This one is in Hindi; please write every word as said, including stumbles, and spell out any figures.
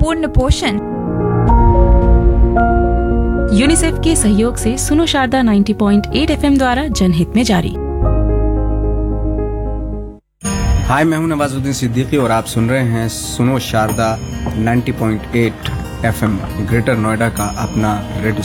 पूर्ण पोषण। यूनिसेफ के सहयोग से सुनो शारदा नब्बे पॉइंट आठ एफएम द्वारा जनहित में जारी। हाय, मैं हूं नवाजुद्दीन सिद्दीकी और आप सुन रहे हैं सुनो शारदा नब्बे पॉइंट आठ एफएम, ग्रेटर नोएडा का अपना रेडियो